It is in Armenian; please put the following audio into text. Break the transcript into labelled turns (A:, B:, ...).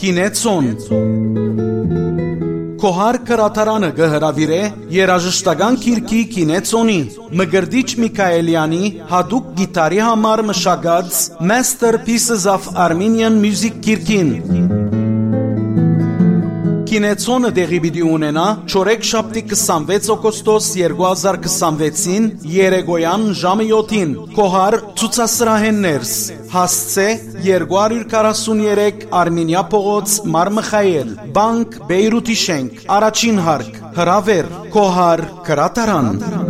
A: Կինեցոն Քոհար կրատարանը գհրավիրե երաժշտական քիրքի Կինեցոնի Մգրդիչ Միքայելյանի հադուկ գիտարի համար մշակած Masterpieces of Armenian Music քիրքին Կինեցոնը դեղի պիտի ունենա չորեքշաբթի 26 օգոստոս 2026-ին երեկոյան ժամը 7-ին Քոհար ցուցասրահեն ներս հասցե 243 Արմենիա փողոց Մարմխայել Բանկ Բեյրութի շենք առաջին հարկ հրավեր Քոհար կրատարան